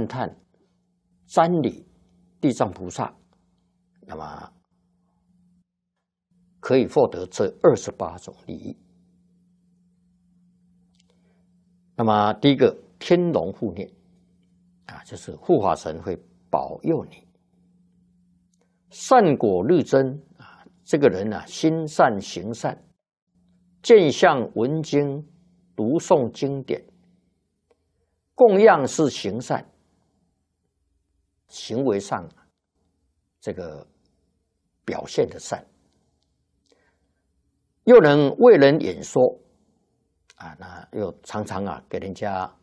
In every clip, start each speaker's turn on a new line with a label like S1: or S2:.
S1: 赞叹、瞻礼地藏菩萨，那么可以获得这28种利益。那么第一个天龙护念就是护法神会保佑你，善果日增这个人心善行善，见相闻经，读诵经典，供养是行善，行为上这个表现的善，又能为人演说那又常常给人家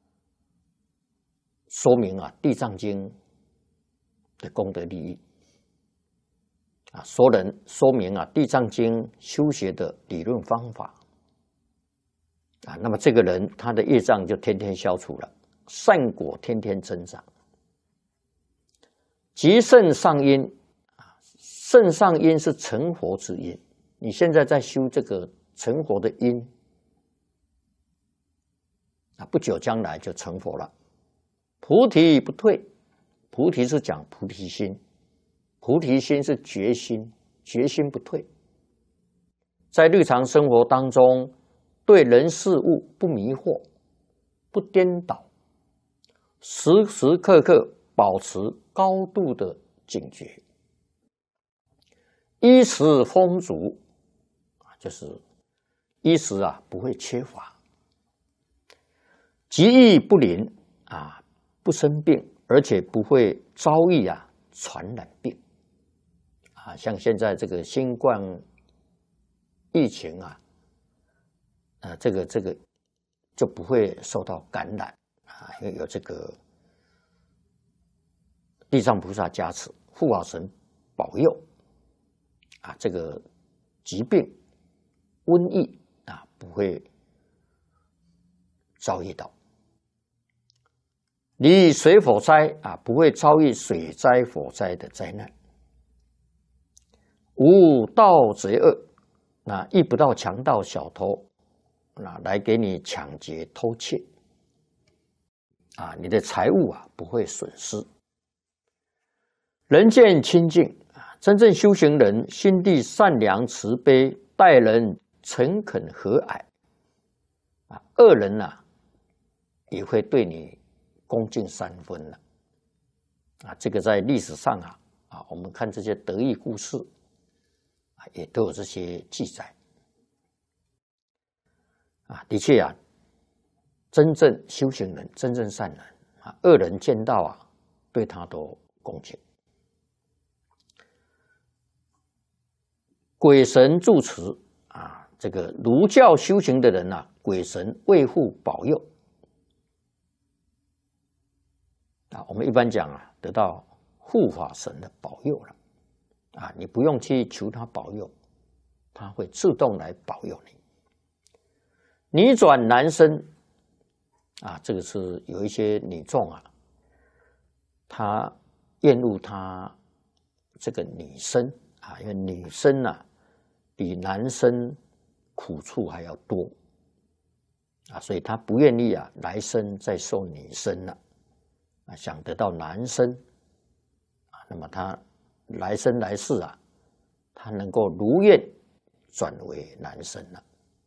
S1: 说明地藏经的功德利益说明地藏经修学的理论方法那么这个人他的业障就天天消除了，善果天天增长。极胜上因胜上因是成佛之因，你现在在修这个成佛的因不久将来就成佛了。菩提不退，菩提是讲菩提心，菩提心是决心，决心不退。在日常生活当中，对人事物不迷惑，不颠倒，时时刻刻保持高度的警觉，衣食丰足就是衣食不会缺乏，疾疫不临不生病，而且不会遭遇传染病像现在这个新冠疫情这个就不会受到感染因为有这个地藏菩萨加持，护法神保佑这个疾病瘟疫不会遭遇到。离水火灾不会遭遇水灾火灾的灾难。无盗贼恶遇不到强盗小偷来给你抢劫偷窃你的财物不会损失。人见清净真正修行人心地善良慈悲，待人诚恳和蔼恶人也会对你恭敬3分了这个在历史上我们看这些得意故事也都有这些记载的确真正修行人，真正善人恶人见到对他都恭敬。鬼神助持这个儒教修行的人鬼神卫护保佑我们一般讲得到护法神的保佑了你不用去求他保佑，他会自动来保佑你。女转男生这个是有一些女众她厌恶她这个女生因为女生比男生苦处还要多所以她不愿意来生再受女生了想得到男生那么他来生来世他能够如愿转为男生了。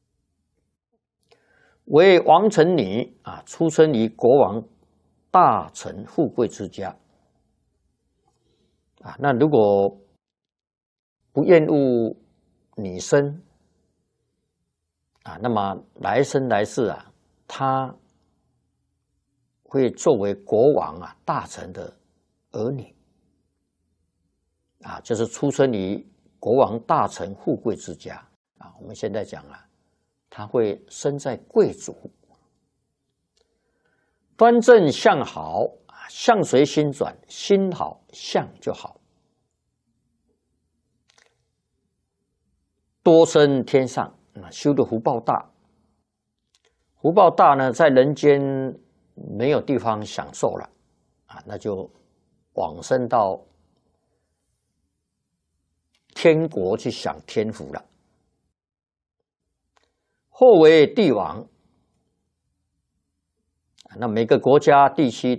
S1: 为王臣女出生于国王大臣富贵之家那如果不厌恶女生那么来生来世他会作为国王大臣的儿女就是出生于国王大臣富贵之家我们现在讲他会生在贵族。端正相好相随心转，心好相就好。多生天上修的福报大，福报大呢，在人间没有地方享受了那就往生到天国去享天福了。或为帝王，那每个国家地区